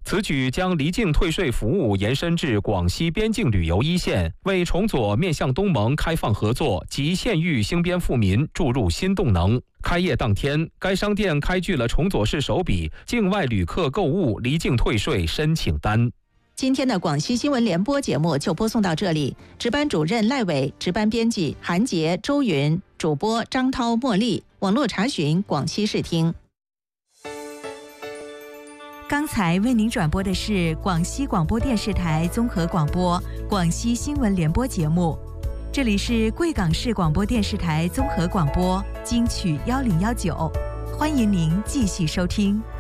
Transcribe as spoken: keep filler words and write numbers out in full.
此举将离境退税服务延伸至广西边境旅游一线，为重左面向东盟开放合作及县域兴边富民注入新动能。开业当天，该商店开具了重左市首笔境外旅客购物离境退税申请单。 今天的广西新闻联播节目就播送到这里，值班主任赖伟，值班编辑韩杰、周云，主播张涛、茉莉，网络查询广西视听。 刚才为您转播的是广西广播电视台综合广播广西新闻联播节目，这里是贵港市广播电视台综合广播金曲幺零幺九，欢迎您继续收听。